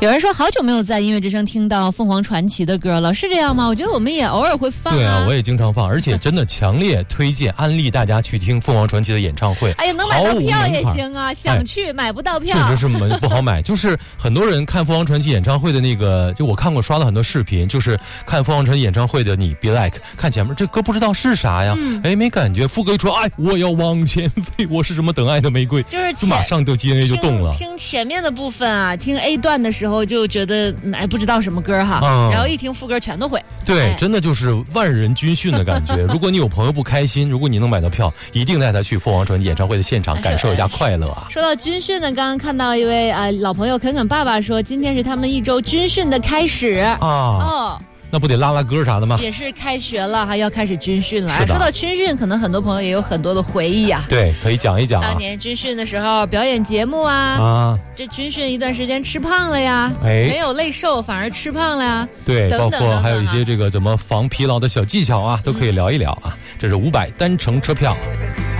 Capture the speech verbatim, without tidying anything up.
有人说好久没有在音乐之声听到凤凰传奇的歌了，是这样吗？我觉得我们也偶尔会放啊。 对啊，我也经常放，而且真的强烈推荐安利大家去听凤凰传奇的演唱会。 哎呀，能买到票也行啊，想去、哎、买不到票， 确实是不好买。就是很多人看凤凰传奇演唱会的那个，就我看过刷了很多视频，就是看凤凰传奇演唱会的你 Be Like， 看前面这歌不知道是啥呀，嗯、哎没感觉，副歌一出，哎我要往前飞，我是什么等爱的玫瑰， 就是就马上就 D N A 就动了。 听, 听前面的部分啊，听 A 段的时候就觉得哎不知道什么歌哈、嗯，然后一听副歌全都会。 对、 哎， 真的就是万人军训的感觉。如果你有朋友不开心，如果你能买到票，一定带他去凤凰传奇演唱会的现场感受一下快乐啊。 说到军训呢，刚刚看到一位啊、呃、老朋友肯肯爸爸说，今天是他们一周军训的开始啊。 哦。那不得拉拉歌啥的吗？ 也是开学了，还要开始军训了。说到军训，可能很多朋友也有很多的回忆啊。 对，可以讲一讲、啊。 当年军训的时候，表演节目啊，啊，这军训一段时间吃胖了呀，哎，没有累瘦，反而吃胖了呀。 对， 等等包括还有一些这个怎么防疲劳的小技巧啊，都可以聊一聊啊。嗯、这是五百单程车票。